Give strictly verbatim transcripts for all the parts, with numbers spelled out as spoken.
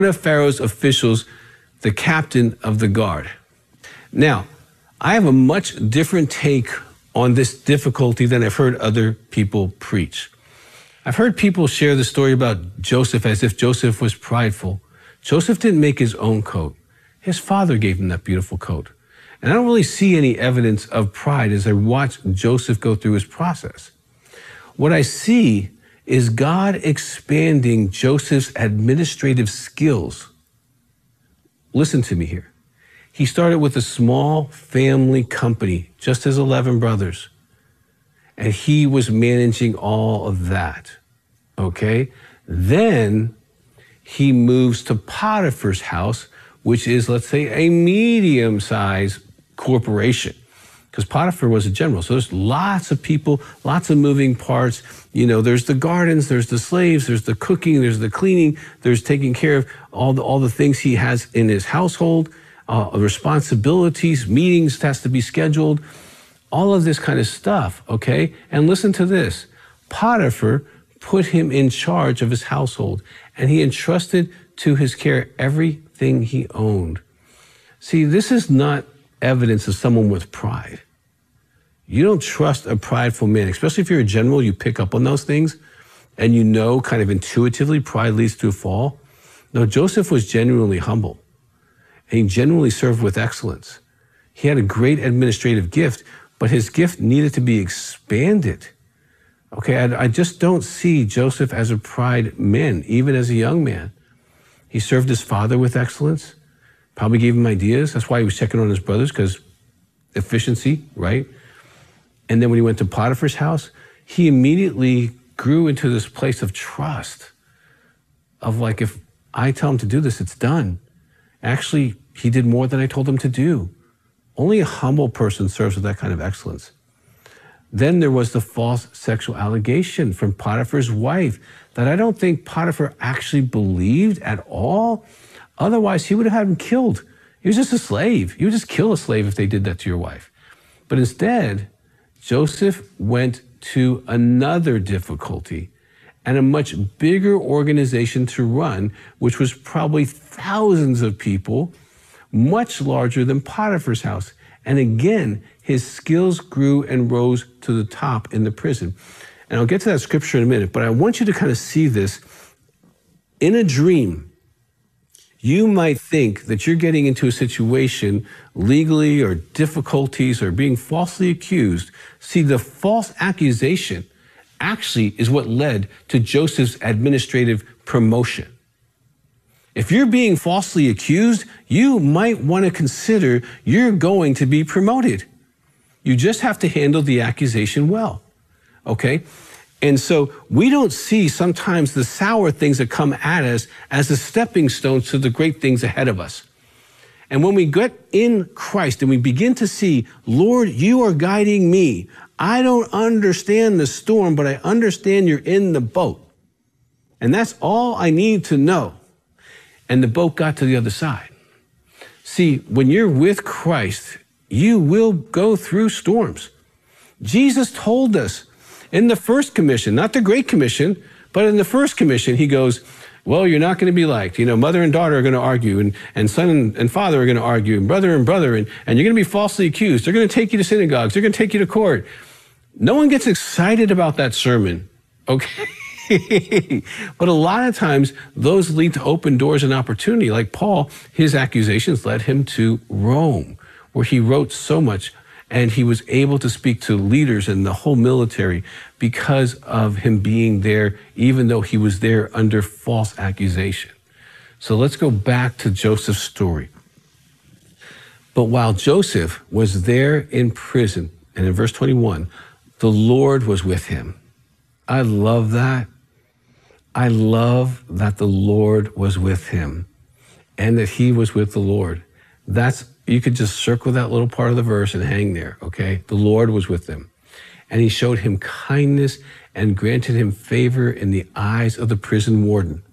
one of Pharaoh's officials, the captain of the guard. Now, I have a much different take on this difficulty than I've heard other people preach. I've heard people share the story about Joseph as if Joseph was prideful. Joseph didn't make his own coat. His father gave him that beautiful coat. And I don't really see any evidence of pride as I watch Joseph go through his process. What I see is God expanding Joseph's administrative skills. Listen to me here. He started with a small family company, just his eleven brothers. And he was managing all of that, okay? Then he moves to Potiphar's house, which is, let's say, a medium-sized corporation. Because Potiphar was a general, so there's lots of people, lots of moving parts. You know, there's the gardens, there's the slaves, there's the cooking, there's the cleaning, there's taking care of all the, all the things he has in his household, uh, responsibilities, meetings has to be scheduled, all of this kind of stuff, okay? And listen to this. Potiphar put him in charge of his household, and he entrusted to his care everything he owned. See, this is not evidence of someone with pride. You don't trust a prideful man, especially if you're a general, you pick up on those things and you know kind of intuitively pride leads to a fall. No, Joseph was genuinely humble and he genuinely served with excellence. He had a great administrative gift, but his gift needed to be expanded. Okay, I, I just don't see Joseph as a pride man, even as a young man. He served his father with excellence. Probably gave him ideas. That's why he was checking on his brothers, because efficiency, right? And then when he went to Potiphar's house, he immediately grew into this place of trust of like, if I tell him to do this, it's done. Actually, he did more than I told him to do. Only a humble person serves with that kind of excellence. Then there was the false sexual allegation from Potiphar's wife that I don't think Potiphar actually believed at all. Otherwise, he would have had him killed. He was just a slave. You would just kill a slave if they did that to your wife. But instead, Joseph went to another difficulty and a much bigger organization to run, which was probably thousands of people, much larger than Potiphar's house. And again, his skills grew and rose to the top in the prison. And I'll get to that scripture in a minute, but I want you to kind of see this. In a dream, you might think that you're getting into a situation legally or difficulties or being falsely accused. See, the false accusation actually is what led to Joseph's administrative promotion. If you're being falsely accused, you might want to consider you're going to be promoted. You just have to handle the accusation well, okay? And so we don't see sometimes the sour things that come at us as the stepping stones to the great things ahead of us. And when we get in Christ and we begin to see, Lord, you are guiding me. I don't understand the storm, but I understand you're in the boat. And that's all I need to know. And the boat got to the other side. See, when you're with Christ, you will go through storms. Jesus told us, in the first commission, not the Great Commission, but in the first commission, he goes, well, you're not going to be liked. You know, mother and daughter are going to argue, and, and son and, and father are going to argue, and brother and brother, and, and you're going to be falsely accused. They're going to take you to synagogues. They're going to take you to court. No one gets excited about that sermon, okay? But a lot of times, those lead to open doors and opportunity. Like Paul, his accusations led him to Rome, where he wrote so much. And he was able to speak to leaders in the whole military because of him being there, even though he was there under false accusation. So let's go back to Joseph's story. But while Joseph was there in prison, and in verse twenty-one, the Lord was with him. I love that. I love that the Lord was with him and that he was with the Lord. That's You could just circle that little part of the verse and hang there, okay? The Lord was with him, and he showed him kindness and granted him favor in the eyes of the prison warden.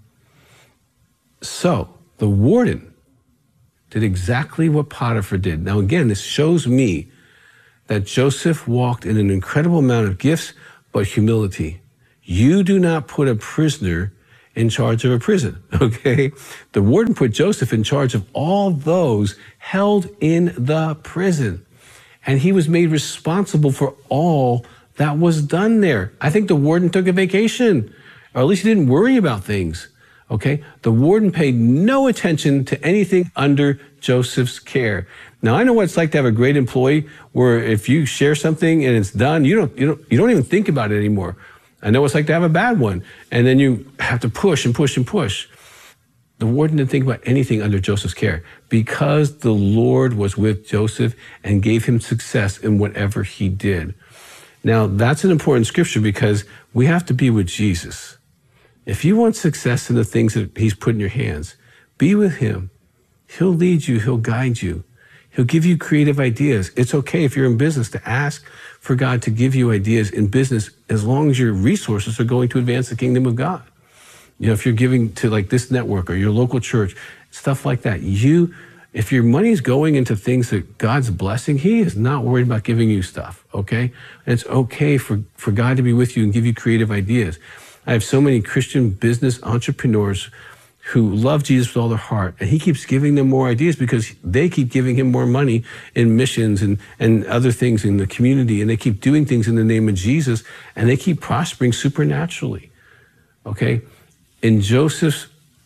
So the warden did exactly what Potiphar did. Now, again, this shows me that Joseph walked in an incredible amount of gifts, but humility. You do not put a prisoner in charge of a prison, okay? The warden put Joseph in charge of all those held in the prison. And he was made responsible for all that was done there. I think the warden took a vacation, or at least he didn't worry about things, okay? The warden paid no attention to anything under Joseph's care. Now, I know what it's like to have a great employee where if you share something and it's done, you don't, you don't, you don't even think about it anymore. I know what it's like to have a bad one, and then you have to push and push and push. The warden didn't think about anything under Joseph's care because the Lord was with Joseph and gave him success in whatever he did. Now, that's an important scripture because we have to be with Jesus. If you want success in the things that he's put in your hands, be with him. He'll lead you. He'll guide you. He'll give you creative ideas. It's okay if you're in business to ask for God to give you ideas in business as long as your resources are going to advance the kingdom of God. You know, if you're giving to like this network or your local church, stuff like that, you, if your money's going into things that God's blessing, he is not worried about giving you stuff, okay? And it's okay for, for God to be with you and give you creative ideas. I have so many Christian business entrepreneurs who love Jesus with all their heart, and he keeps giving them more ideas because they keep giving him more money in missions and, and other things in the community, and they keep doing things in the name of Jesus, and they keep prospering supernaturally, okay? In Joseph's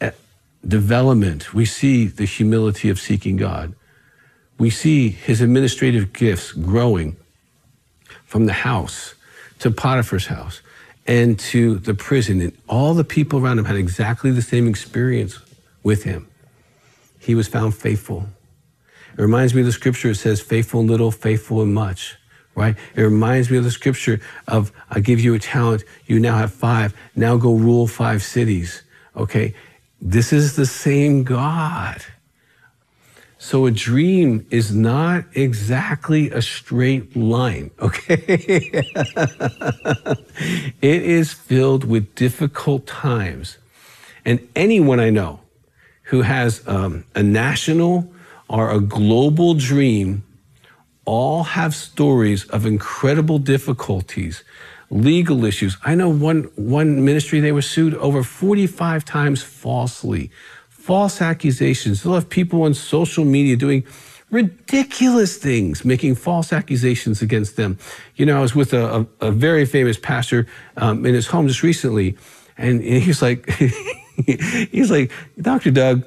development, we see the humility of seeking God. We see his administrative gifts growing from the house to Potiphar's house and to the prison. And all the people around him had exactly the same experience with him. He was found faithful. It reminds me of the scripture. It says, faithful in little, faithful in much. Right? It reminds me of the scripture of, I give you a talent, you now have five, now go rule five cities, okay? This is the same God. So a dream is not exactly a straight line, okay? It is filled with difficult times. And anyone I know who has um, a national or a global dream all have stories of incredible difficulties, legal issues. I know one, one ministry, they were sued over forty-five times falsely, false accusations. They'll have people on social media doing ridiculous things, making false accusations against them. You know, I was with a, a, a very famous pastor um, in his home just recently, and, and he's like, he's like, Doctor Doug,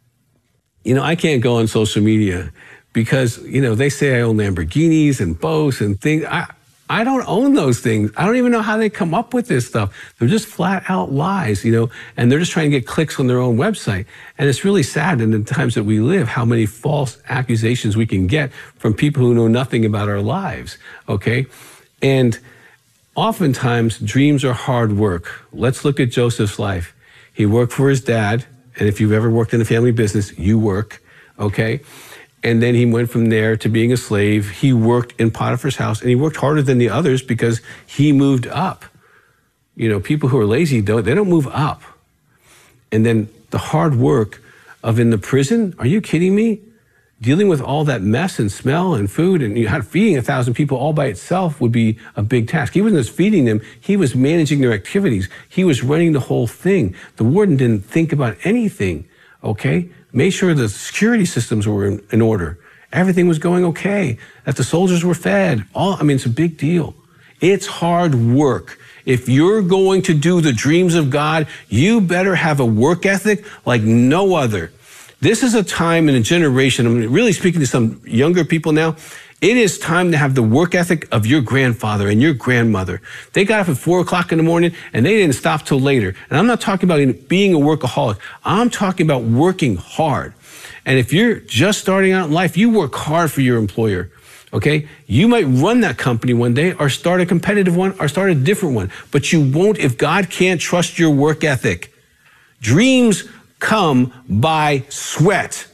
you know, I can't go on social media because, you know, they say I own Lamborghinis and boats and things. I, I don't own those things. I don't even know how they come up with this stuff. They're just flat out lies, you know, and they're just trying to get clicks on their own website. And it's really sad in the times that we live, how many false accusations we can get from people who know nothing about our lives, okay? And oftentimes, dreams are hard work. Let's look at Joseph's life. He worked for his dad, and if you've ever worked in a family business, you work, okay? And then he went from there to being a slave. He worked in Potiphar's house, and he worked harder than the others because he moved up. You know, people who are lazy, don't, they don't move up. And then the hard work of in the prison, are you kidding me? Dealing with all that mess and smell and food, and you had feeding a thousand people all by itself would be a big task. He wasn't just feeding them, he was managing their activities. He was running the whole thing. The warden didn't think about anything, okay? Made sure the security systems were in, in order. Everything was going okay, that the soldiers were fed. All, I mean, it's a big deal. It's hard work. If you're going to do the dreams of God, you better have a work ethic like no other. This is a time in a generation, I'm really speaking to some younger people now, it is time to have the work ethic of your grandfather and your grandmother. They got up at four o'clock in the morning and they didn't stop till later. And I'm not talking about being a workaholic. I'm talking about working hard. And if you're just starting out in life, you work hard for your employer, okay? You might run that company one day or start a competitive one or start a different one, but you won't if God can't trust your work ethic. Dreams come by sweat.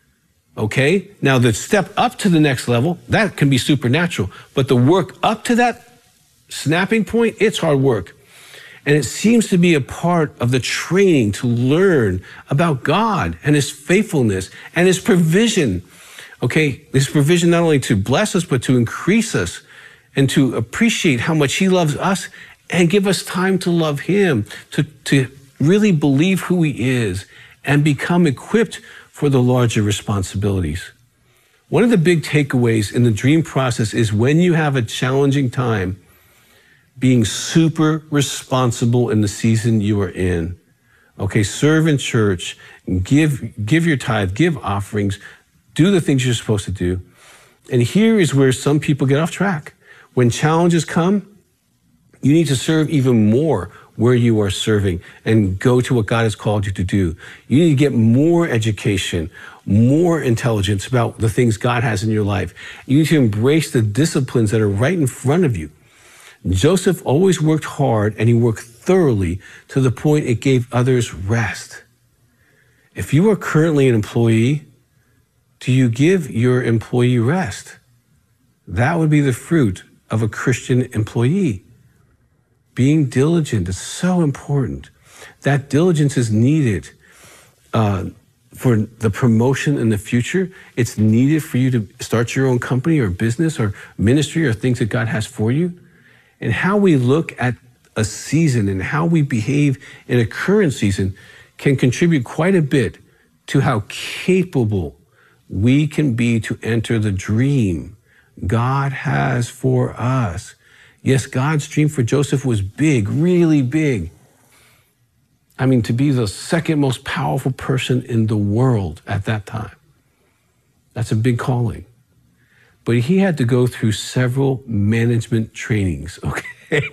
Okay? Now, the step up to the next level, that can be supernatural. But the work up to that snapping point, it's hard work. And it seems to be a part of the training to learn about God and his faithfulness and his provision. Okay? His provision not only to bless us, but to increase us and to appreciate how much he loves us and give us time to love him, to, to really believe who he is and become equipped for the larger responsibilities. One of the big takeaways in the dream process is when you have a challenging time, being super responsible in the season you are in. Okay, serve in church, give, give your tithe, give offerings, do the things you're supposed to do. And here is where some people get off track. When challenges come, you need to serve even more where you are serving and go to what God has called you to do. You need to get more education, more intelligence about the things God has in your life. You need to embrace the disciplines that are right in front of you. Joseph always worked hard, and he worked thoroughly to the point it gave others rest. If you are currently an employee, do you give your employee rest? That would be the fruit of a Christian employee. Being diligent is so important. That diligence is needed uh, for the promotion in the future. It's needed for you to start your own company or business or ministry or things that God has for you. And how we look at a season and how we behave in a current season can contribute quite a bit to how capable we can be to enter the dream God has for us. Yes, God's dream for Joseph was big, really big. I mean, to be the second most powerful person in the world at that time. That's a big calling. But he had to go through several management trainings, okay?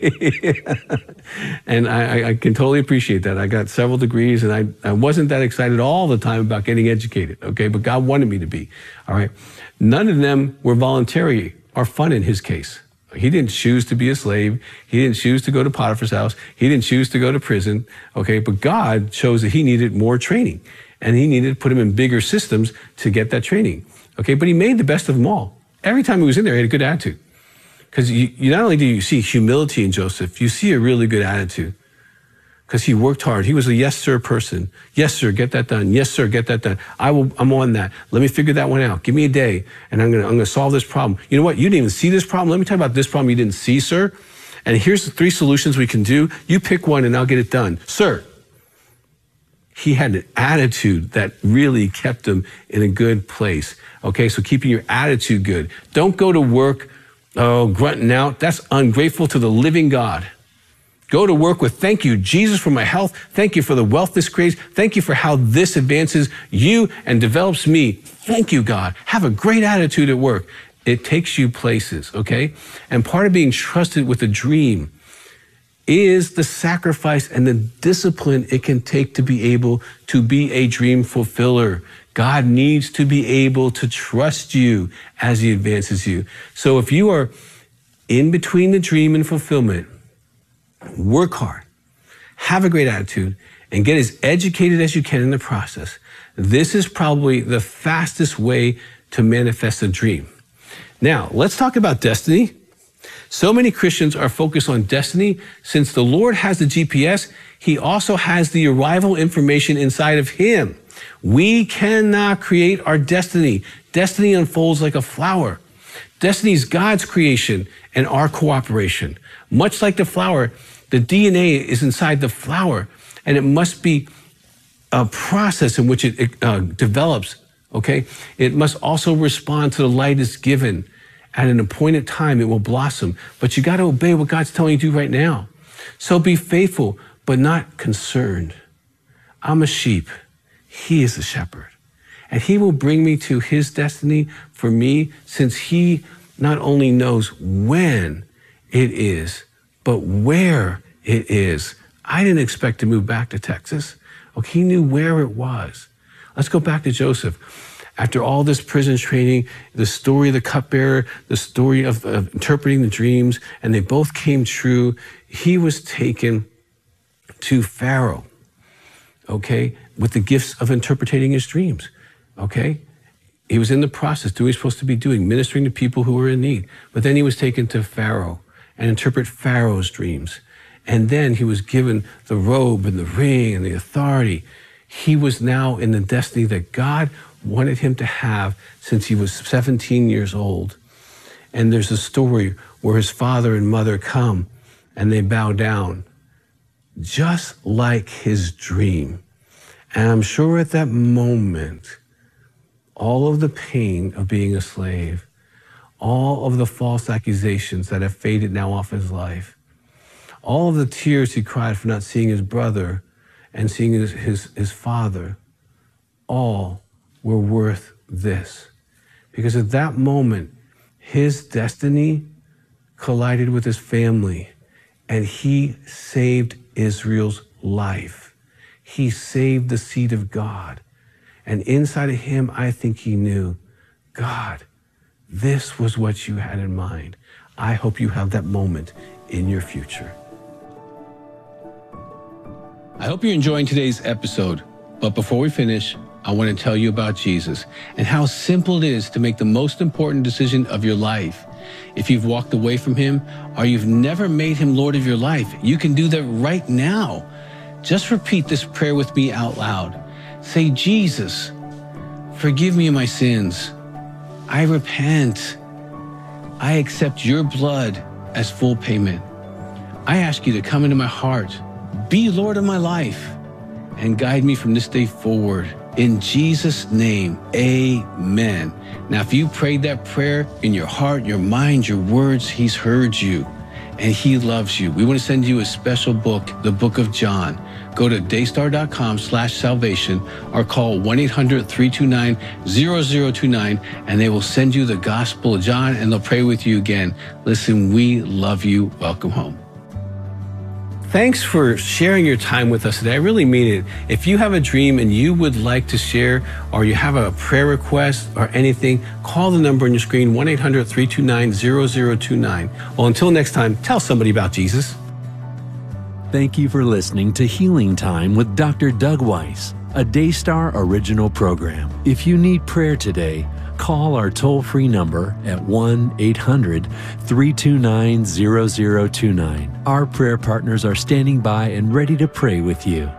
And I, I can totally appreciate that. I got several degrees, and I, I wasn't that excited all the time about getting educated, okay? But God wanted me to be, all right? None of them were voluntary or fun in his case. He didn't choose to be a slave. He didn't choose to go to Potiphar's house. He didn't choose to go to prison, okay? But God chose that he needed more training, and he needed to put him in bigger systems to get that training, okay? But he made the best of them all. Every time he was in there, he had a good attitude. Because you, you not only do you see humility in Joseph, you see a really good attitude. Because he worked hard. He was a yes, sir person. Yes, sir, get that done. Yes, sir, get that done. I will, I'm on that. Let me figure that one out. Give me a day, and I'm gonna, I'm gonna solve this problem. You know what? You didn't even see this problem. Let me talk about this problem you didn't see, sir. And here's the three solutions we can do. You pick one, and I'll get it done. Sir. He had an attitude that really kept him in a good place. Okay, so keeping your attitude good. Don't go to work, oh, grunting out. That's ungrateful to the living God. Go to work with, thank you, Jesus, for my health. Thank you for the wealth this creates. Thank you for how this advances you and develops me. Thank you, God. Have a great attitude at work. It takes you places, okay? And part of being trusted with a dream is the sacrifice and the discipline it can take to be able to be a dream fulfiller. God needs to be able to trust you as he advances you. So if you are in between the dream and fulfillment, work hard, have a great attitude, and get as educated as you can in the process. This is probably the fastest way to manifest a dream. Now, let's talk about destiny. So many Christians are focused on destiny. Since the Lord has the G P S, he also has the arrival information inside of him. We cannot create our destiny. Destiny unfolds like a flower. Destiny is God's creation and our cooperation. Much like the flower, the D N A is inside the flower, and it must be a process in which it, it uh, develops, okay? It must also respond to the light it's given. At an appointed time, it will blossom. But you got to obey what God's telling you to do right now. So be faithful, but not concerned. I'm a sheep. He is the shepherd. And he will bring me to his destiny for me, since he not only knows when it is, but where it is. I didn't expect to move back to Texas. Okay, he knew where it was. Let's go back to Joseph. After all this prison training, the story of the cupbearer, the story of, of interpreting the dreams, and they both came true, he was taken to Pharaoh, okay, with the gifts of interpreting his dreams, okay? He was in the process, doing what he was supposed to be doing, ministering to people who were in need. But then he was taken to Pharaoh and interpret Pharaoh's dreams. And then he was given the robe and the ring and the authority. He was now in the destiny that God wanted him to have since he was seventeen years old. And there's a story where his father and mother come and they bow down. just like his dream. And I'm sure at that moment, all of the pain of being a slave, all of the false accusations that have faded now off his life, all of the tears he cried for not seeing his brother and seeing his, his, his father, all were worth this. Because at that moment, his destiny collided with his family, and he saved Israel's life. He saved the seed of God. And inside of him, I think he knew, God, this was what you had in mind. I hope you have that moment in your future. I hope you're enjoying today's episode. But before we finish, I want to tell you about Jesus and how simple it is to make the most important decision of your life. If you've walked away from him or you've never made him Lord of your life, you can do that right now. Just repeat this prayer with me out loud. Say, Jesus, forgive me of my sins. I repent. I accept your blood as full payment. I ask you to come into my heart, be Lord of my life, and guide me from this day forward. In Jesus' name, amen. Now, if you prayed that prayer in your heart, your mind, your words, he's heard you and he loves you. We want to send you a special book, the Book of John. Go to daystar.com slash salvation or call one eight hundred, three two nine, zero zero two nine and they will send you the Gospel of John and they'll pray with you again. Listen, we love you. Welcome home. Thanks for sharing your time with us today. I really mean it. If you have a dream and you would like to share, or you have a prayer request or anything, call the number on your screen, one eight hundred, three two nine, zero zero two nine. Well, until next time, tell somebody about Jesus. Thank you for listening to Healing Time with Doctor Doug Weiss, a Daystar original program. If you need prayer today, call our toll-free number at one eight hundred, three two nine, zero zero two nine. Our prayer partners are standing by and ready to pray with you.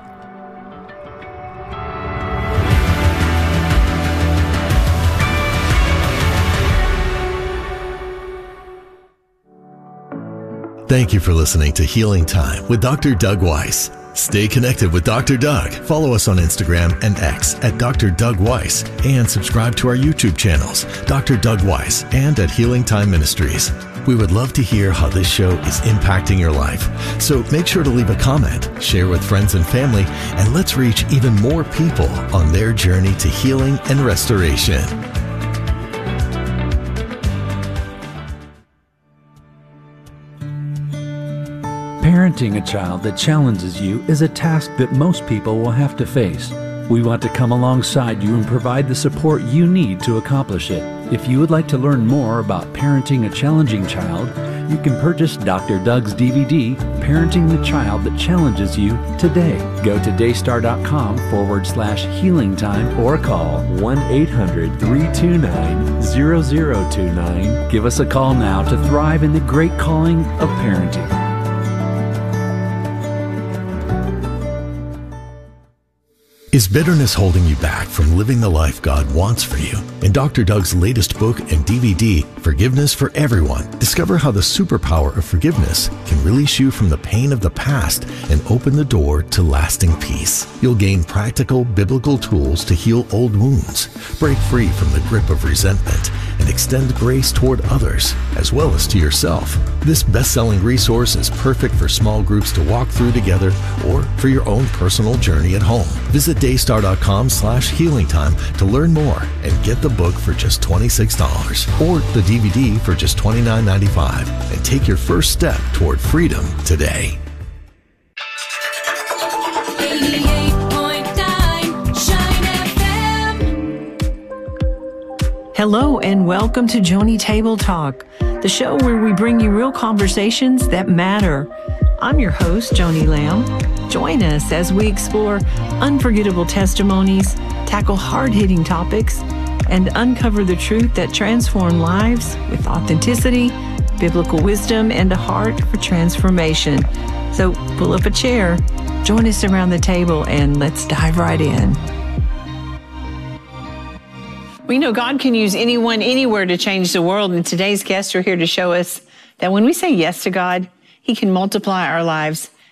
Thank you for listening to Healing Time with Doctor Doug Weiss. Stay connected with Doctor Doug. Follow us on Instagram and X at Doctor Doug Weiss and subscribe to our YouTube channels, Doctor Doug Weiss and at Healing Time Ministries. We would love to hear how this show is impacting your life. So make sure to leave a comment, share with friends and family, and let's reach even more people on their journey to healing and restoration. Parenting a child that challenges you is a task that most people will have to face. We want to come alongside you and provide the support you need to accomplish it. If you would like to learn more about parenting a challenging child, you can purchase Doctor Doug's D V D, Parenting the Child That Challenges You, today. Go to daystar.com forward slash healing time or call one eight hundred, three two nine, zero zero two nine. Give us a call now to thrive in the great calling of parenting. Is bitterness holding you back from living the life God wants for you? In Doctor Doug's latest book and D V D, Forgiveness for Everyone, discover how the superpower of forgiveness can release you from the pain of the past and open the door to lasting peace. You'll gain practical biblical tools to heal old wounds, break free from the grip of resentment, and extend grace toward others, as well as to yourself. This best-selling resource is perfect for small groups to walk through together or for your own personal journey at home. Visit daystar.com slash healing time to learn more and get the book for just twenty-six dollars or the D V D for just twenty-nine ninety-five and take your first step toward freedom today. Hello and welcome to Joni Table Talk, the show where we bring you real conversations that matter. I'm your host, Joni Lamb. Join us as we explore unforgettable testimonies, tackle hard-hitting topics, and uncover the truth that transforms lives with authenticity, biblical wisdom, and a heart for transformation. So pull up a chair, join us around the table, and let's dive right in. We know God can use anyone, anywhere to change the world, and today's guests are here to show us that when we say yes to God, He can multiply our lives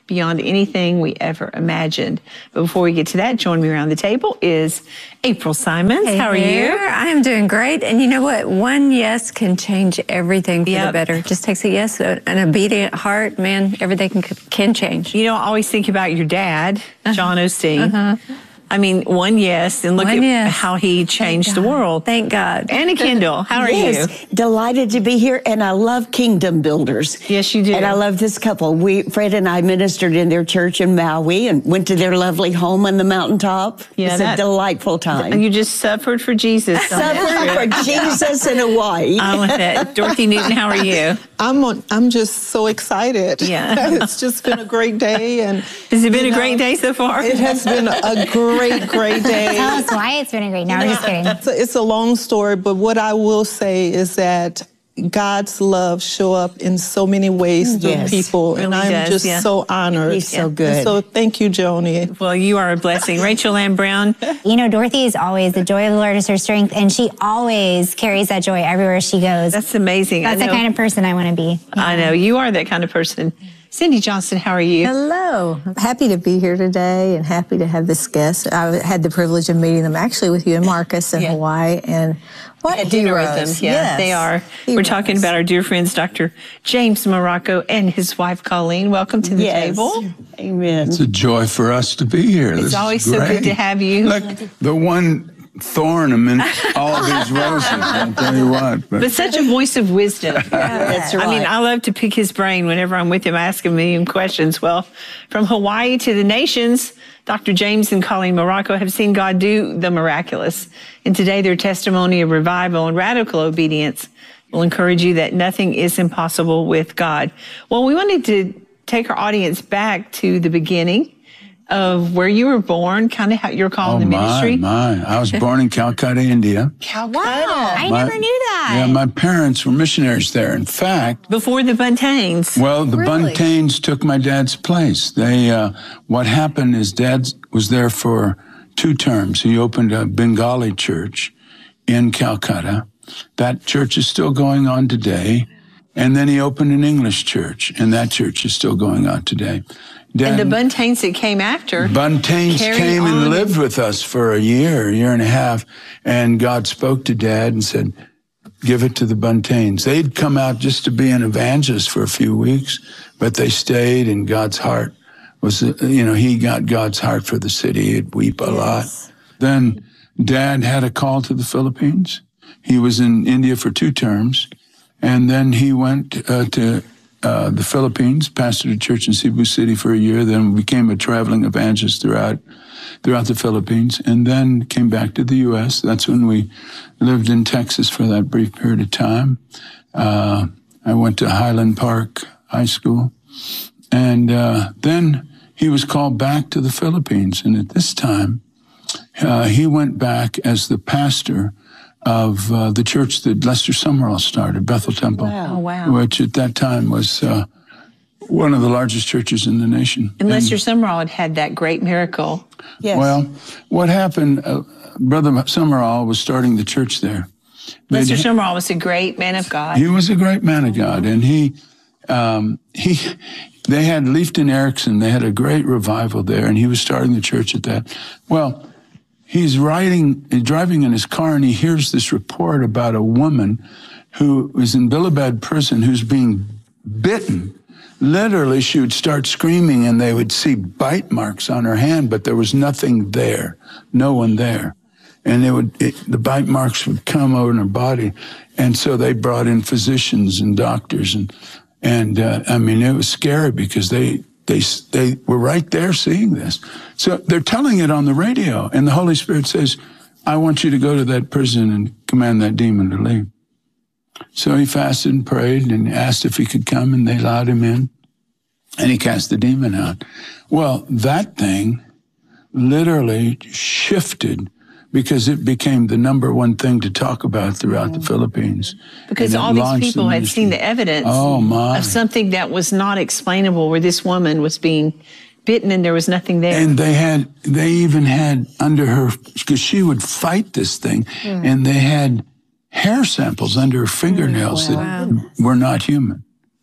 beyond anything we ever imagined. But before we get to that, joining me around the table is April Simons. Hey How are there. you? I am doing great. And you know what? One yes can change everything for Yep. the better. It just takes a yes, an obedient heart, man, everything can, can change. You know, I always think about your dad, John Osteen. Uh-huh. I mean, one yes, and look One at yes. how he changed the world. Thank God. Anna Kendall, how are yes, you? delighted to be here, and I love Kingdom Builders. Yes, you do. And I love this couple. We, Fred and I ministered in their church in Maui and went to their lovely home on the mountaintop. Yeah, it's that- a delightful time. And you just suffered for Jesus. on that Suffered trip. for Jesus in Hawaii. I love that. Dorothy Newton, how are you? I'm on, I'm just so excited. Yeah. It's just been a great day. And Has it been you a great know, day so far? It has been a great, great day. Tell us why it's been a great. No, I'm just kidding. It's a, it's a long story, but what I will say is that God's love show up in so many ways through Yes, people, and really I'm does, just yeah. so honored. He's so And good. so thank you, Joni. Well, you are a blessing. Rachel Ann Brown. You know, Dorothy is always, the joy of the Lord is her strength, and she always carries that joy everywhere she goes. That's amazing. That's I the know, kind of person I want to be. I know. You are that kind of person. Cindy Johnston, how are you? Hello. I'm happy to be here today and happy to have this guest. I had the privilege of meeting them actually with you and Marcus in Yeah. Hawaii. And what Had dinner with them. heroes. Yeah, Yes, they are. We're heroes. talking about our dear friends, Doctor James Morocco and his wife, Colleen. Welcome to the Yes. table. Amen. It's a joy for us to be here. It's This is always so great. good to have you. Look, the one thorn amidst all these roses, I'll tell you what. But such a voice of wisdom. That's I mean, right. I love to pick his brain whenever I'm with him. I ask him a million questions. Well, from Hawaii to the nations, Doctor James and Colleen Morocco have seen God do the miraculous. And today, their testimony of revival and radical obedience will encourage you that nothing is impossible with God. Well, we wanted to take our audience back to the beginning of where you were born, kind of how your call Oh, in the my, ministry. my. I was born in Calcutta, India. Calcutta. Wow, I My- never knew that. Yeah, my parents were missionaries there. In fact, Before the Buntains. well, the Really? Buntains took my dad's place. They, uh, what happened is Dad was there for two terms. He opened a Bengali church in Calcutta. That church is still going on today. And then he opened an English church, and that church is still going on today. Dad, And the Buntains that came after. Buntains carried came on. and lived with us for a year, a year and a half, and God spoke to Dad and said, give it to the Buntains. They'd come out just to be an evangelist for a few weeks, but they stayed, and God's heart was, uh, you know, he got God's heart for the city. He'd weep a lot. Then Dad had a call to the Philippines. He was in India for two terms, and then he went uh, to uh, the Philippines, pastored a church in Cebu City for a year, then became a traveling evangelist throughout throughout the Philippines, and then came back to the U S. That's when we lived in Texas for that brief period of time. Uh, I went to Highland Park High School, and uh, then he was called back to the Philippines, and at this time, uh, he went back as the pastor of uh, the church that Lester Summerall started, Bethel Temple, Oh, wow. which at that time was uh, one of the largest churches in the nation. And Lester Summerall had had that great miracle. Yes. Well, what happened, uh, Brother Summerall was starting the church there. Lester They'd- Summerall was a great man of God. He was a great man of God, and he, um, he, they had Leifton Erickson. They had a great revival there, and he was starting the church at that. Well, he's riding, driving in his car, and he hears this report about a woman who was in Bilibad prison who's being bitten. Literally, she would start screaming, and they would see bite marks on her hand, but there was nothing there, no one there. And it would, it, the bite marks would come over her body. And so they brought in physicians and doctors. And, and uh, I mean, it was scary because they, they, they were right there seeing this. So they're telling it on the radio. And the Holy Spirit says, I want you to go to that prison and command that demon to leave. So he fasted and prayed and asked if he could come, and they allowed him in. And he cast the demon out. Well, that thing literally shifted because it became the number one thing to talk about throughout the Philippines. Because And it all these launched people the had seen ministry. the evidence Oh, my. of something that was not explainable, where this woman was being bitten and there was nothing there. And they had, they even had under her, because she would fight this thing, and they had hair samples under her fingernails that were not human.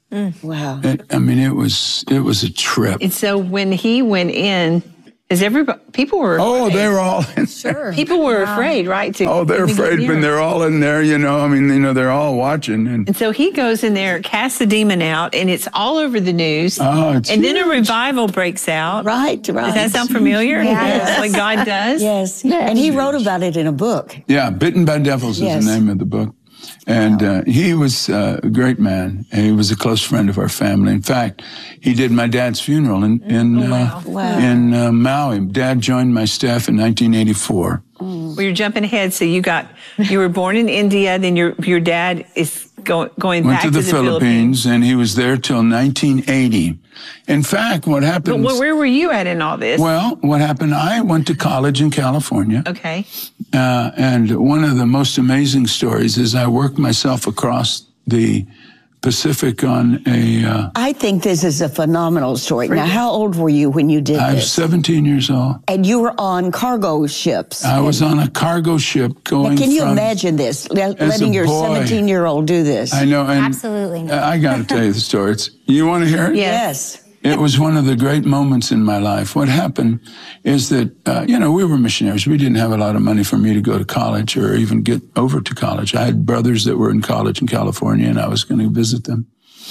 Mm. Wow. It, I mean, it was it was a trip. And so when he went in, is everybody, people were afraid. Oh, they were all in Sure. there. People were wow. afraid, right? To oh, they're afraid, but they're all in there, you know. I mean, you know, they're all watching. And, and so he goes in there, casts the demon out, and it's all over the news. Oh, it's and huge. then a revival breaks out. Right, right. Does that sound familiar? Yes. That's what God does? Yes. And he wrote about it in a book. Yeah, Bitten by Devils yes. is the name of the book. And uh, he was uh, a great man. He was a close friend of our family. In fact, he did my dad's funeral in in, oh, wow. uh, Wow. in uh, Maui. Dad joined my staff in nineteen eighty-four. Mm. Well, you're jumping ahead. So you got you were born in India. Then your your dad is go, going Went back to the, to the Philippines, Philippines, and he was there till nineteen eighty. In fact, what happened? But where were you at in all this? Well, what happened? I went to college in California. Okay. Uh, and one of the most amazing stories is I worked myself across the Pacific on a... Uh, I think this is a phenomenal story. Now, how old were you when you did I this? was seventeen years old. And you were on cargo ships. I was on a cargo ship going now, can you from, imagine this, letting your seventeen-year-old do this? I know. And Absolutely not. I got to tell you the story. It's, you want to hear it? Yes. It was one of the great moments in my life. What happened is that, uh, you know, we were missionaries. We didn't have a lot of money for me to go to college or even get over to college. I had brothers that were in college in California, and I was going to visit them.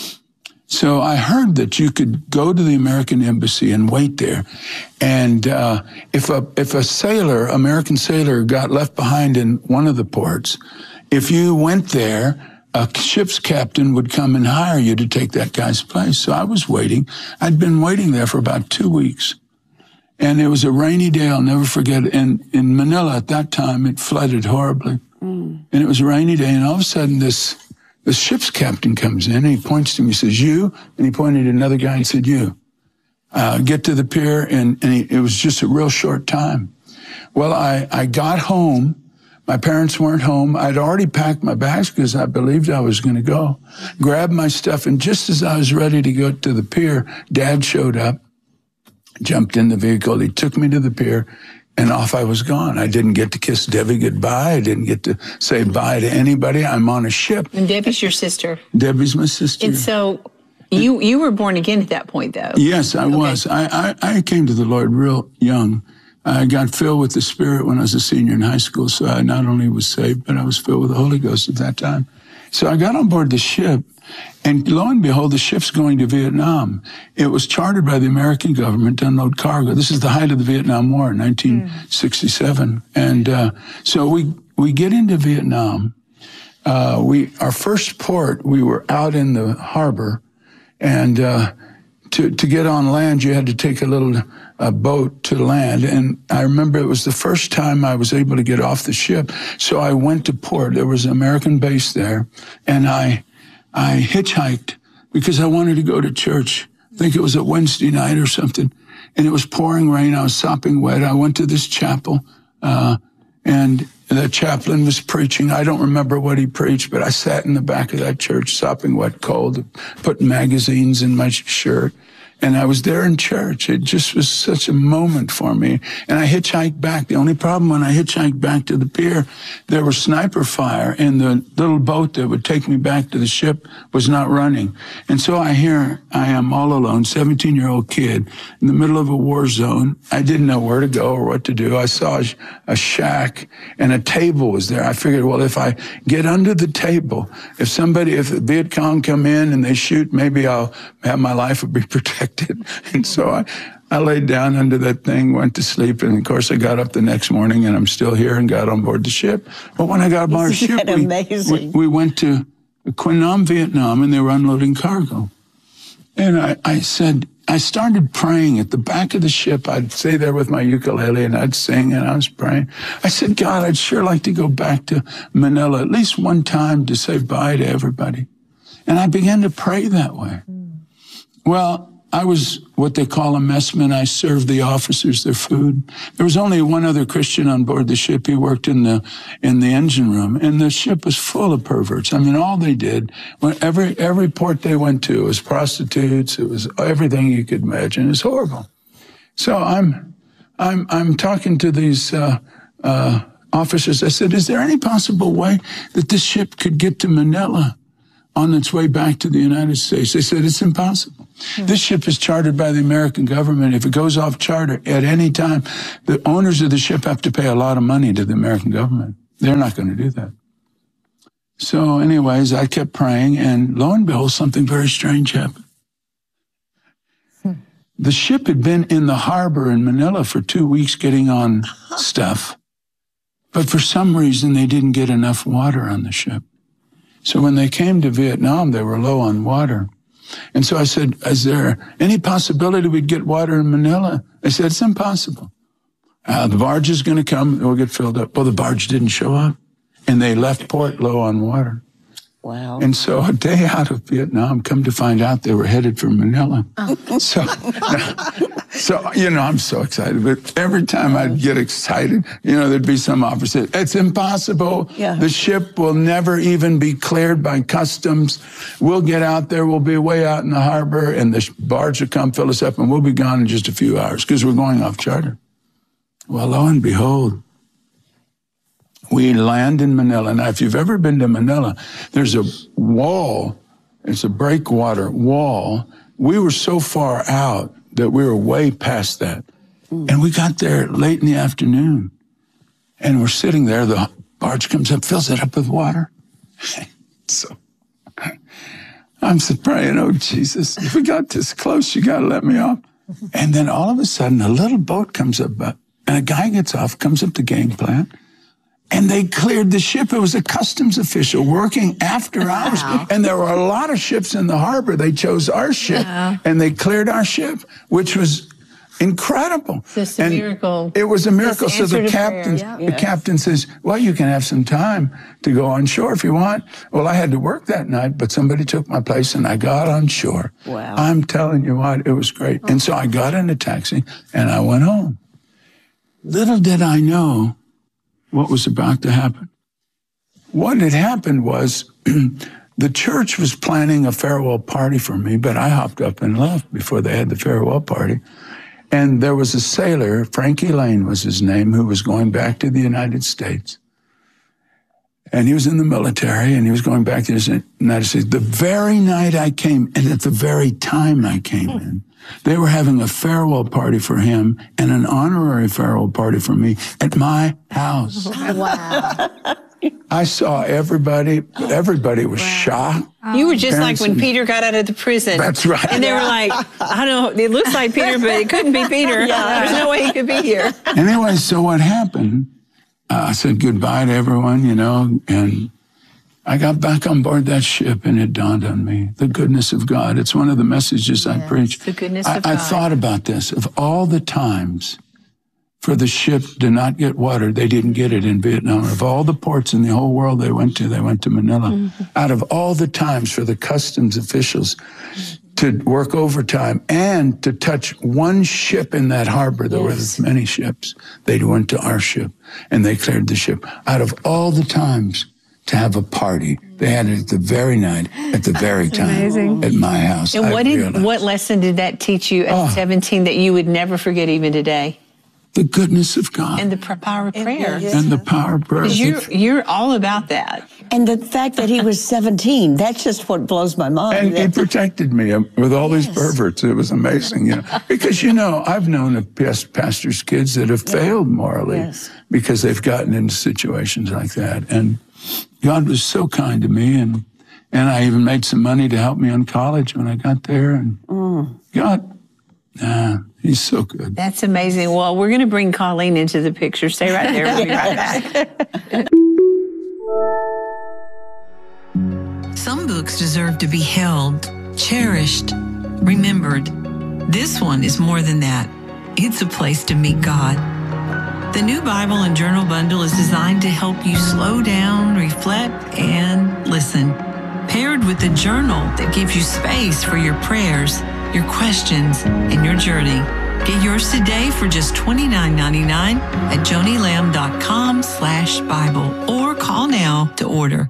So I heard that you could go to the American embassy and wait there. And uh, if a if a sailor, American sailor, got left behind in one of the ports, if you went there, a ship's captain would come and hire you to take that guy's place. So I was waiting. I'd been waiting there for about two weeks. And it was a rainy day, I'll never forget. And in Manila at that time, it flooded horribly. Mm. And it was a rainy day, and all of a sudden this the ship's captain comes in, and he points to me, he says, you, and he pointed at another guy and said, you, uh, get to the pier, and, and he, it was just a real short time. Well, I, I got home. My parents weren't home. I'd already packed my bags because I believed I was going to go. Grabbed my stuff, and just as I was ready to go to the pier, Dad showed up, jumped in the vehicle. He took me to the pier, and off I was gone. I didn't get to kiss Debbie goodbye. I didn't get to say bye to anybody. I'm on a ship. And Debbie's your sister. Debbie's my sister. And so you you were born again at that point, though. Yes, I okay. was. I, I, I came to the Lord real young. I got filled with the Spirit when I was a senior in high school, so I not only was saved, but I was filled with the Holy Ghost at that time. So I got on board the ship, and lo and behold, the ship's going to Vietnam. It was chartered by the American government to unload cargo. This is the height of the Vietnam War, nineteen sixty-seven. Mm. And uh, so we we get into Vietnam. Uh, we our first port, we were out in the harbor, and uh, to to get on land, you had to take a little a boat to land. And I remember it was the first time I was able to get off the ship. So I went to port. There was an American base there. And I, I hitchhiked because I wanted to go to church. I think it was a Wednesday night or something. And it was pouring rain. I was sopping wet. I went to this chapel, uh, and the chaplain was preaching. I don't remember what he preached, but I sat in the back of that church, sopping wet, cold, putting magazines in my shirt. And I was there in church. It just was such a moment for me. And I hitchhiked back. The only problem when I hitchhiked back to the pier, there was sniper fire, and the little boat that would take me back to the ship was not running. And so I hear I am all alone, seventeen-year-old kid in the middle of a war zone. I didn't know where to go or what to do. I saw a, a shack, and a table was there. I figured, well, if I get under the table, if somebody, if the Viet Cong come in and they shoot, maybe I'll have my life will be protected. And so I, I laid down under that thing, went to sleep, and of course I got up the next morning, and I'm still here and got on board the ship. But when I got on board the ship, we, we, we went to Quang Nam, Vietnam, and they were unloading cargo. And I, I said, I started praying at the back of the ship. I'd stay there with my ukulele, and I'd sing, and I was praying. I said, God, I'd sure like to go back to Manila at least one time to say bye to everybody. And I began to pray that way. Well, I was what they call a messman. I served the officers their food. There was only one other Christian on board the ship. He worked in the in the engine room, and the ship was full of perverts. I mean, all they did, when every every port they went to, it was prostitutes. It was everything you could imagine. It was horrible. So I'm I'm I'm talking to these uh, uh, officers. I said, "Is there any possible way that this ship could get to Manila on its way back to the United States. They said, it's impossible. Mm-hmm. This ship is chartered by the American government. If it goes off charter at any time, the owners of the ship have to pay a lot of money to the American government. They're not going to do that. So anyways, I kept praying, and lo and behold, something very strange happened. Hmm. The ship had been in the harbor in Manila for two weeks getting on stuff, but for some reason they didn't get enough water on the ship. So when they came to Vietnam, they were low on water. And so I said, is there any possibility we'd get water in Manila? They said, it's impossible. Uh, the barge is going to come, it will get filled up. Well, the barge didn't show up, and they left port low on water. Wow. And so a day out of Vietnam, come to find out they were headed for Manila. Oh. So, so, you know, I'm so excited. But every time I'd get excited, you know, there'd be some officer, it's impossible. Yeah. The ship will never even be cleared by customs. We'll get out there. We'll be way out in the harbor, and the barge will come fill us up, and we'll be gone in just a few hours because we're going off charter. Well, lo and behold, we land in Manila. Now, if you've ever been to Manila, there's a wall. It's a breakwater wall. We were so far out that we were way past that. Mm. And we got there late in the afternoon. And we're sitting there. The barge comes up, fills it up with water. So I'm praying, oh, Jesus, if we got this close, you got to let me off. And then all of a sudden, a little boat comes up, and a guy gets off, comes up the gangplank. And they cleared the ship. It was a customs official working after hours. Wow. And there were a lot of ships in the harbor. They chose our ship, wow. and they cleared our ship, which was incredible. Just a and miracle. It was a miracle. So the captain, yeah. the captain says, well, you can have some time to go on shore if you want. Well, I had to work that night, but somebody took my place, and I got on shore. Wow. I'm telling you what, it was great. Oh. And so I got in a taxi, and I went home. Little did I know what was about to happen. What had happened was the church was planning a farewell party for me, but I hopped up and left before they had the farewell party. And there was a sailor, Frankie Lane was his name, who was going back to the United States. And he was in the military, and he was going back to the United States. The very night I came, and at the very time I came in, they were having a farewell party for him and an honorary farewell party for me at my house. Wow. I saw everybody. Everybody was wow. shocked. You were just Parents like when and, Peter got out of the prison. That's right. And they were like, I don't know, it looks like Peter, but it couldn't be Peter. Yeah. There's no way he could be here. Anyway, so what happened, uh, I said goodbye to everyone, you know, and I got back on board that ship, and it dawned on me, the goodness of God. It's one of the messages yes, I preach. The goodness I, of God. I thought about this. Of all the times for the ship to not get water, they didn't get it in Vietnam. Of all the ports in the whole world they went to, they went to Manila. Mm-hmm. Out of all the times for the customs officials to work overtime and to touch one ship in that harbor, there yes. were many ships, they went to our ship, and they cleared the ship. Out of all the times to have a party, they had it at the very night, at the very time, amazing. At my house. And I what did realized. what lesson did that teach you at oh, seventeen that you would never forget even today? The goodness of God. And the power of prayer. And, and the power of prayer. Because you're, you're all about that. And the fact that he was seventeen, that's just what blows my mind. And he protected me with all yes. these perverts. It was amazing, you know. Because, you know, I've known of pastors' kids that have failed morally yes. because they've gotten into situations like that. And God was so kind to me, and and I even made some money to help me in college when I got there. And mm. God, nah, he's so good. That's amazing. Well, we're going to bring Colleen into the picture. Stay right there. We'll be right back. Some books deserve to be held, cherished, remembered. This one is more than that. It's a place to meet God. The New Bible and Journal Bundle is designed to help you slow down, reflect, and listen. Paired with the journal that gives you space for your prayers, your questions, and your journey. Get yours today for just twenty-nine ninety-nine at jonilam.com slash Bible or call now to order.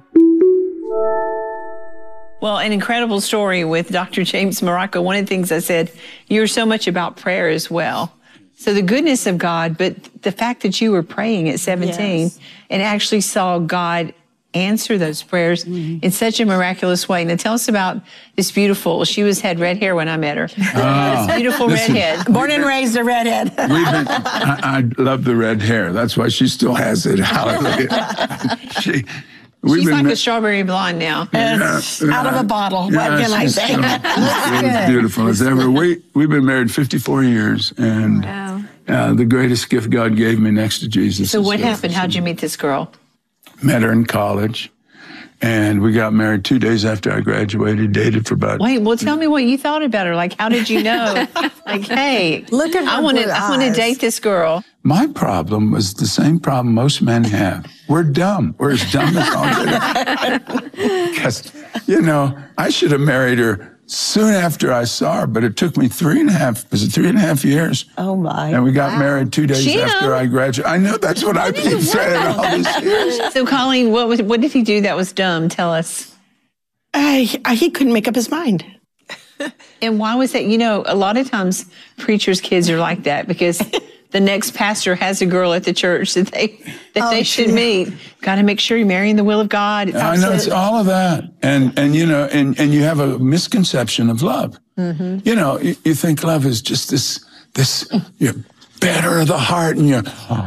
Well, an incredible story with Doctor James Marocco. One of the things I said, you're so much about prayer as well. So the goodness of God, but the fact that you were praying at seventeen yes. and actually saw God answer those prayers mm-hmm. in such a miraculous way. Now, tell us about this beautiful, she was had red hair when I met her. Oh, this beautiful listen, redhead. Born and raised a redhead. We've been, I, I love the red hair. That's why she still has it. Hallelujah. she, She's like a strawberry blonde now. Yeah, out of a bottle. Yeah, what can I say? So, as beautiful as ever. We, we've been married fifty-four years, and wow. uh, the greatest gift God gave me next to Jesus. So what happened? How'd you meet this girl? Met her in college, and we got married two days after I graduated, dated for about... Wait, well, tell me what you thought about her. Like, how did you know? Like, hey, look at her I want to I want to date this girl. My problem was the same problem most men have. We're dumb. We're as dumb as all Because, you know, I should have married her soon after I saw her, but it took me three and a half, was it three and a half years? Oh, my. And we got wow. married two days Jim. after I graduated. I know, that's what I've been saying all these years. So, Colleen, what, was, what did he do that was dumb? Tell us. Uh, he couldn't make up his mind. And why was that? You know, a lot of times preachers' kids are like that because the next pastor has a girl at the church that they that oh, they should yeah. meet. Got to make sure you're marrying the will of God. It's I know it's all of that, and and you know, and and you have a misconception of love. Mm-hmm. You know, you, you think love is just this this you're better of the heart, and you're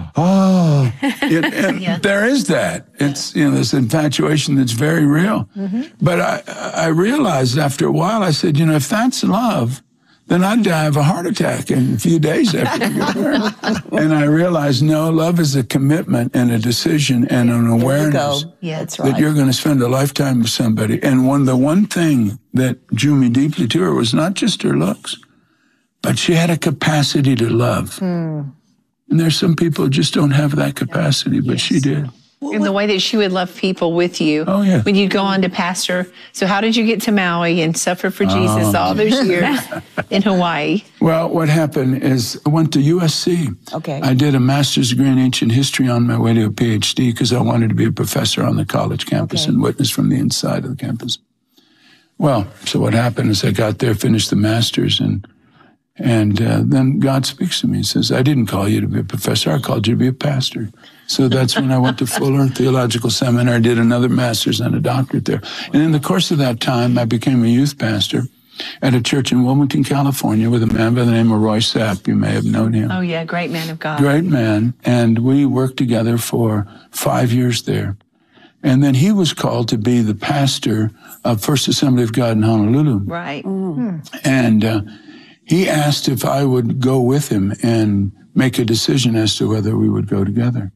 oh, it, and yeah. there is that. It's you know this infatuation that's very real. Mm-hmm. But I I realized after a while, I said, you know, if that's love, then I'd die of a heart attack in a few days after I get married. And I realized, no, love is a commitment and a decision and an awareness yeah, that's right. that you're going to spend a lifetime with somebody. And one, the one thing that drew me deeply to her was not just her looks, but she had a capacity to love. Mm. And there's some people who just don't have that capacity, but yes. she did. And the way that she would love people with you. Oh, yeah. When you'd go on to pastor. So how did you get to Maui and suffer for Jesus oh. all those years in Hawaii? Well, what happened is I went to U S C. Okay. I did a master's degree in ancient history on my way to a P H D because I wanted to be a professor on the college campus okay. and witness from the inside of the campus. Well, so what happened is I got there, finished the master's, and and uh, then God speaks to me and says, I didn't call you to be a professor, I called you to be a pastor. So that's when I went to Fuller Theological Seminary, did another master's and a doctorate there. And in the course of that time, I became a youth pastor at a church in Wilmington, California, with a man by the name of Roy Sapp. You may have known him. Oh, yeah, great man of God. Great man. And we worked together for five years there. And then he was called to be the pastor of First Assembly of God in Honolulu. Right. Mm. And uh, he asked if I would go with him and make a decision as to whether we would go together.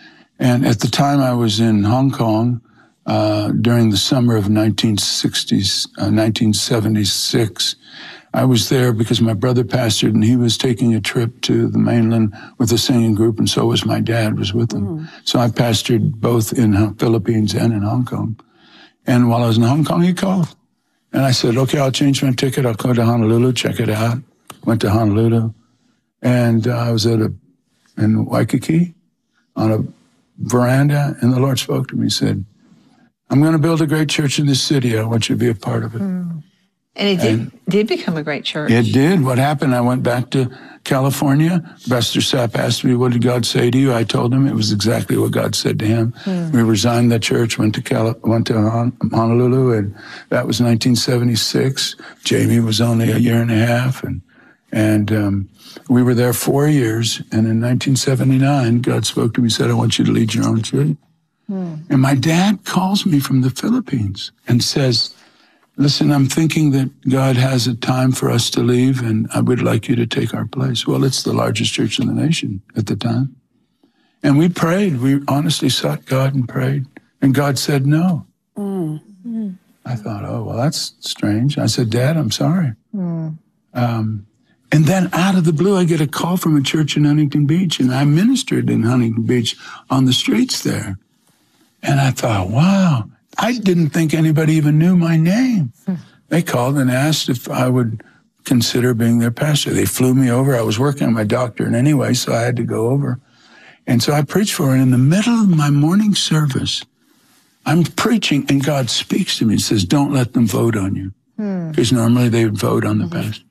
And at the time I was in Hong Kong, uh, during the summer of nineteen sixties, uh, nineteen seventy-six, I was there because my brother pastored and he was taking a trip to the mainland with a singing group, and so was my dad was with him. Mm. So I pastored both in the Philippines and in Hong Kong. And while I was in Hong Kong, he called. And I said, okay, I'll change my ticket. I'll go to Honolulu, check it out. Went to Honolulu. And uh, I was at a, in Waikiki on a veranda, and the Lord spoke to me and said, I'm going to build a great church in this city. I want you to be a part of it. Mm. And it did, and did become a great church. It did. What happened? I went back to California. Pastor Sapp asked me, what did God say to you? I told him it was exactly what God said to him. Mm. We resigned the church, went to Cali- went to Honolulu, and that was nineteen seventy-six. Jamie was only a year and a half, and and um, we were there four years. And in nineteen seventy-nine, God spoke to me and said, I want you to lead your own church. Mm. And my dad calls me from the Philippines and says, listen, I'm thinking that God has a time for us to leave, and I would like you to take our place. Well, it's the largest church in the nation at the time. And we prayed. We honestly sought God and prayed. And God said no. Mm. Mm. I thought, oh, well, that's strange. I said, Dad, I'm sorry. Mm. Um, and then out of the blue, I get a call from a church in Huntington Beach, and I ministered in Huntington Beach on the streets there. And I thought, wow. I didn't think anybody even knew my name. Hmm. They called and asked if I would consider being their pastor. They flew me over. I was working on my doctorate anyway, so I had to go over. And so I preached for her. And in the middle of my morning service, I'm preaching, and God speaks to me and says, don't let them vote on you. Because hmm. normally they would vote on the mm-hmm. pastor.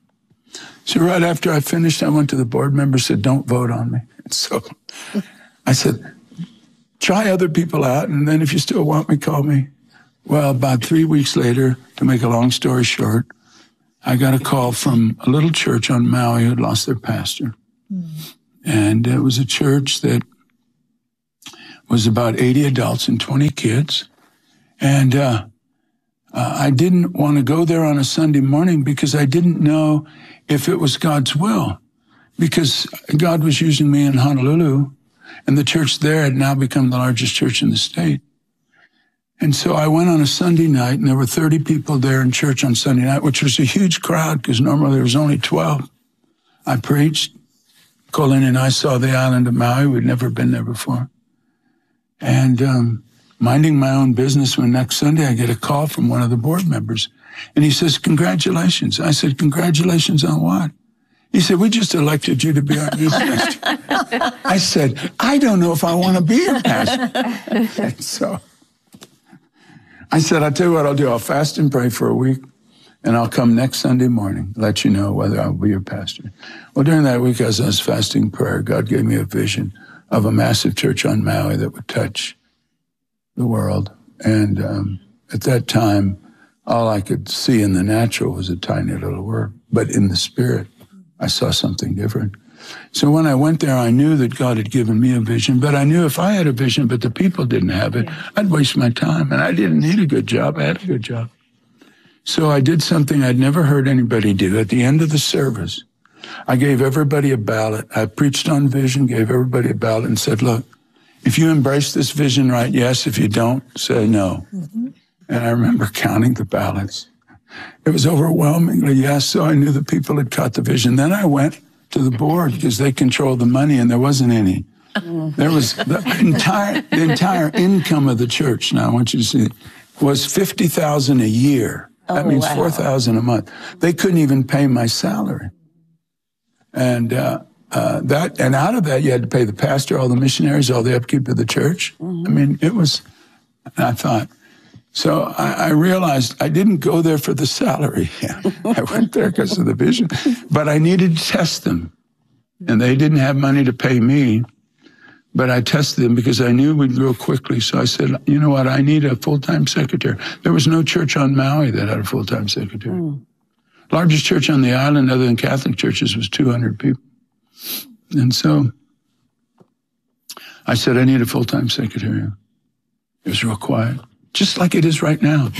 So right after I finished, I went to the board member and said, don't vote on me. And so I said, try other people out, and then if you still want me, call me. Well, about three weeks later, to make a long story short, I got a call from a little church on Maui who had lost their pastor. Mm. And it was a church that was about eighty adults and twenty kids. And uh, uh, I didn't want to go there on a Sunday morning because I didn't know if it was God's will. Because God was using me in Honolulu, and the church there had now become the largest church in the state. And so I went on a Sunday night, and there were thirty people there in church on Sunday night, which was a huge crowd because normally there was only twelve. I preached. Colin and I saw the island of Maui. We'd never been there before. And um, minding my own business, when next Sunday I get a call from one of the board members, and he says, "Congratulations." I said, "Congratulations on what?" He said, "We just elected you to be our new pastor." I said, "I don't know if I want to be your pastor." And so I said, "I'll tell you what I'll do. I'll fast and pray for a week, and I'll come next Sunday morning, let you know whether I'll be your pastor." Well, during that week, as I was fasting prayer, God gave me a vision of a massive church on Maui that would touch the world. And um, at that time, all I could see in the natural was a tiny little work. But in the spirit, I saw something different. So when I went there, I knew that God had given me a vision, but I knew if I had a vision, but the people didn't have it, yeah. I'd waste my time. And I didn't need a good job. I had a good job. So I did something I'd never heard anybody do. At the end of the service, I gave everybody a ballot. I preached on vision, gave everybody a ballot, and said, "Look, if you embrace this vision, right, yes. If you don't, say no." Mm-hmm. And I remember counting the ballots. It was overwhelmingly yes, so I knew the people had caught the vision. Then I went to the board because they controlled the money, and there wasn't any. There was the entire the entire income of the church. Now I want you to see, was fifty thousand a year. That oh, means wow. four thousand a month. They couldn't even pay my salary, and uh, uh, that and out of that you had to pay the pastor, all the missionaries, all the upkeep of the church. Mm-hmm. I mean, it was. I thought. So I, I realized I didn't go there for the salary. I went there because of the vision, but I needed to test them, and they didn't have money to pay me. But I tested them because I knew we'd grow quickly. So I said, "You know what? I need a full-time secretary." There was no church on Maui that had a full-time secretary. Mm. Largest church on the island, other than Catholic churches, was two hundred people. And so I said, "I need a full-time secretary." It was real quiet. Just like it is right now.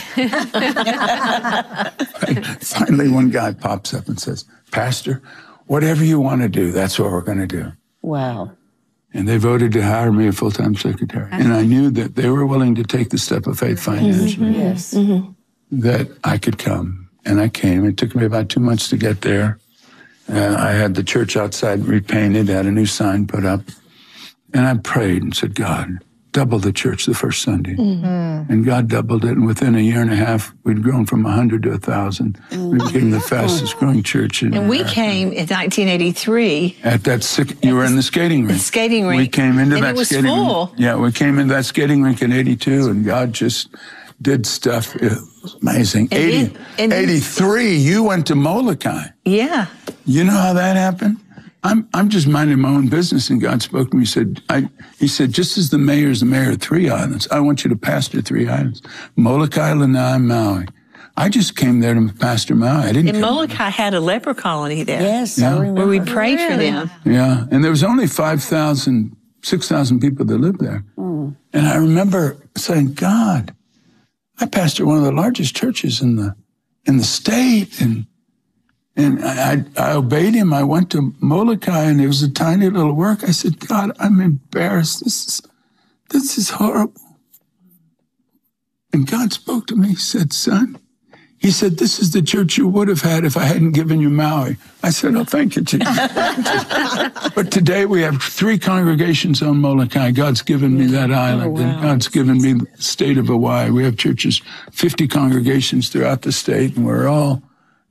Right? Finally, one guy pops up and says, "Pastor, whatever you want to do, that's what we're going to do." Wow. And they voted to hire me a full-time secretary. And I knew that they were willing to take the step of faith financially. Mm-hmm. Yes. Mm-hmm. That I could come. And I came. It took me about two months to get there. Uh, I had the church outside repainted, had a new sign put up. And I prayed and said, "God, double the church the first Sunday." Mm-hmm. And God doubled it. And within a year and a half, we'd grown from one hundred to one thousand. Mm-hmm. We became the fastest growing church in And we America. came in nineteen eighty-three. At that, you were in the skating rink. The skating rink. We came into and that it was skating full. rink. Yeah, we came into that skating rink in eighty-two, and God just did stuff. It was amazing. And eighty, then, and then, eighty-three, you went to Molokai. Yeah. You know how that happened? I'm I'm just minding my own business, and God spoke to me. He said, I, he said, just as the mayor is the mayor of three islands, I want you to pastor three islands, Molokai, Lanai, Maui. I just came there to pastor Maui. I didn't. And Molokai had a leper colony there. Yes, yeah. I remember. Where we prayed really? for them. Yeah, and there was only five thousand, six thousand people that lived there. Mm. And I remember saying, "God, I pastor one of the largest churches in the in the state, and and I, I obeyed him. I went to Molokai, and it was a tiny little work. I said, "God, I'm embarrassed. This is this is horrible." And God spoke to me. He said, "Son," he said, "this is the church you would have had if I hadn't given you Maui." I said, "Oh, thank you, Jesus." But today we have three congregations on Molokai. God's given me that island, oh, wow. and God's given me the state of Hawaii. We have churches, fifty congregations throughout the state, and we're all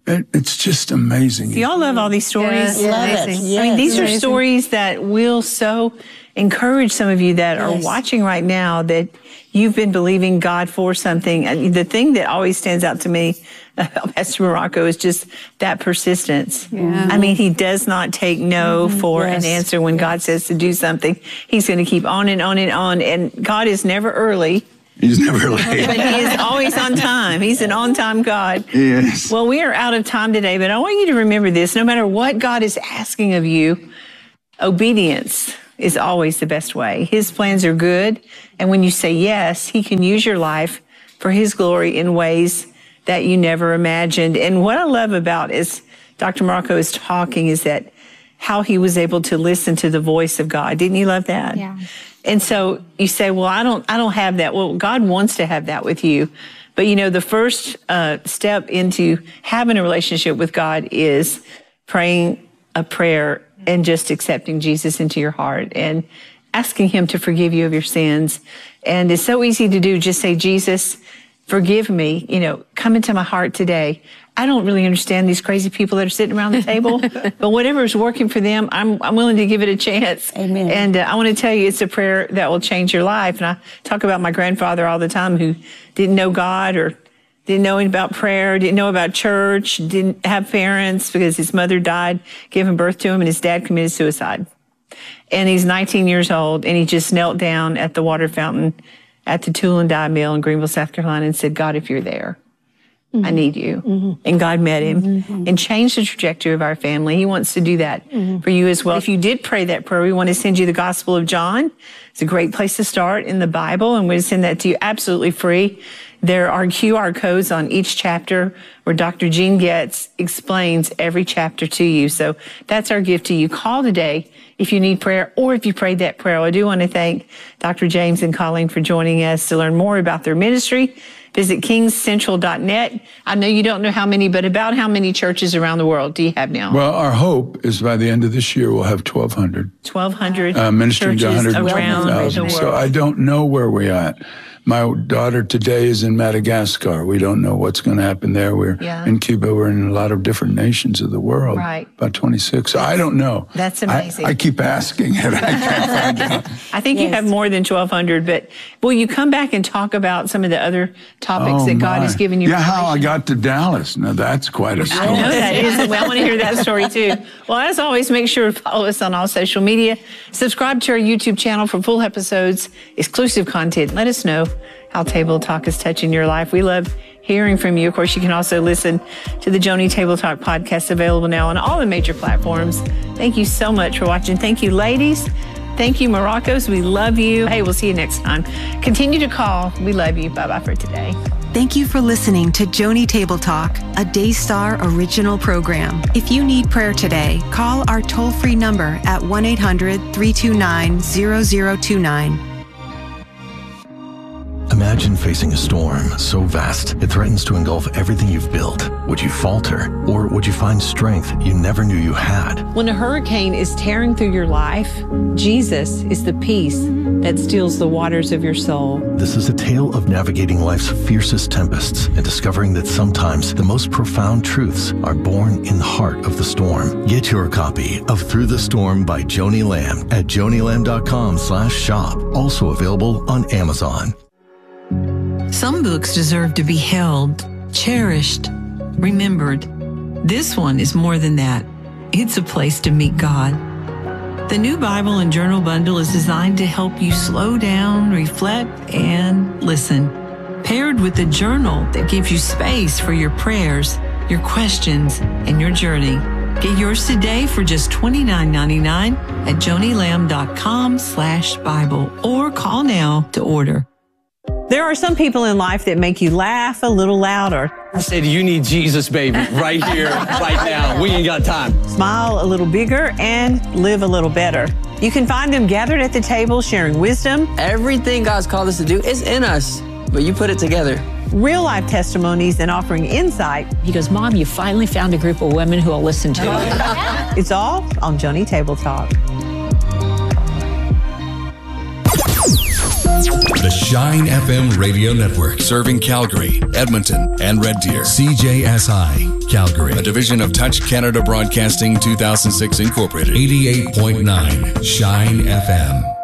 It, it's just amazing. Do y'all love all these stories? Yes, Love it. amazing. Yes. I mean, these are Amazing. stories that will so encourage some of you that are Yes. watching right now that you've been believing God for something. And the thing that always stands out to me about Pastor Morocco is just that persistence. Yeah. I mean, he does not take no for Yes. an answer when God says to do something. He's going to keep on and on and on. And God is never early. He's never But late. he is always on time. He's an on-time God. Yes. Well, we are out of time today, but I want you to remember this. No matter what God is asking of you, obedience is always the best way. His plans are good. And when you say yes, he can use your life for his glory in ways that you never imagined. And what I love about is Doctor Morocco is talking is that how he was able to listen to the voice of God. Didn't you love that? Yeah. And so you say, well, I don't, I don't have that. Well, God wants to have that with you. But you know, the first uh, step into having a relationship with God is praying a prayer and just accepting Jesus into your heart and asking him to forgive you of your sins. And it's so easy to do. Just say, Jesus, forgive me, you know, come into my heart today. I don't really understand these crazy people that are sitting around the table, but whatever is working for them, I'm, I'm willing to give it a chance. Amen. And uh, I want to tell you, it's a prayer that will change your life. And I talk about my grandfather all the time who didn't know God or didn't know about prayer, didn't know about church, didn't have parents because his mother died giving birth to him and his dad committed suicide. And he's nineteen years old and he just knelt down at the water fountain at the tool and die mill in Greenville, South Carolina and said, God, if you're there, mm-hmm. I need you. Mm-hmm. And God met him mm-hmm. and changed the trajectory of our family. He wants to do that mm-hmm. for you as well. If you did pray that prayer, we want to send you the Gospel of John. It's a great place to start in the Bible, and we'll send that to you absolutely free. There are Q R codes on each chapter where Doctor Gene Getz explains every chapter to you. So that's our gift to you. Call today if you need prayer or if you prayed that prayer. I do want to thank Doctor James and Colleen for joining us. To learn more about their ministry, visit kings central dot net. I know you don't know how many, but about how many churches around the world do you have now? Well, our hope is by the end of this year, we'll have twelve hundred. twelve hundred uh, ministering to churches one hundred twenty around the thousand. world. So I don't know where we're at. My daughter today is in Madagascar. We don't know what's going to happen there. We're Yeah. in Cuba. We're in a lot of different nations of the world. Right. About twenty-six. So I don't know. That's amazing. I, I keep asking it. I can't find out. I think you Yes. have more than twelve hundred, but will you come back and talk about some of the other topics Oh, that God my. has given you? Yeah, how I revelation? got to Dallas. Now, that's quite a story. I know that is. Well, I want to hear that story too. Well, as always, make sure to follow us on all social media. Subscribe to our YouTube channel for full episodes, exclusive content. Let us know how Table Talk is touching your life. We love hearing from you. Of course, you can also listen to the Joni Table Talk podcast, available now on all the major platforms. Thank you so much for watching. Thank you, ladies. Thank you, Moroccos. We love you. Hey, we'll see you next time. Continue to call. We love you. Bye-bye for today. Thank you for listening to Joni Table Talk, a Daystar original program. If you need prayer today, call our toll-free number at one eight hundred, three two nine, zero zero two nine. Imagine facing a storm so vast it threatens to engulf everything you've built. Would you falter, or would you find strength you never knew you had? When a hurricane is tearing through your life, Jesus is the peace that stills the waters of your soul. This is a tale of navigating life's fiercest tempests and discovering that sometimes the most profound truths are born in the heart of the storm. Get your copy of Through the Storm by Joni Lamb at joni lamb dot com slash shop. Also available on Amazon. Some books deserve to be held, cherished, remembered. This one is more than that. It's a place to meet God. The New Bible and Journal Bundle is designed to help you slow down, reflect, and listen. Paired with a journal that gives you space for your prayers, your questions, and your journey. Get yours today for just twenty-nine ninety-nine at joni lamb dot com slash Bible or call now to order. There are some people in life that make you laugh a little louder. I said, you need Jesus, baby, right here, right now. We ain't got time. Smile a little bigger and live a little better. You can find them gathered at the table sharing wisdom. Everything God's called us to do is in us, but you put it together. Real life testimonies and offering insight. He goes, Mom, you finally found a group of women who will listen to it. It's all on Joni Table Talk. The Shine F M Radio Network, serving Calgary, Edmonton, and Red Deer. C J S I. Calgary. A division of Touch Canada Broadcasting two thousand six Incorporated. eighty-eight point nine Shine F M.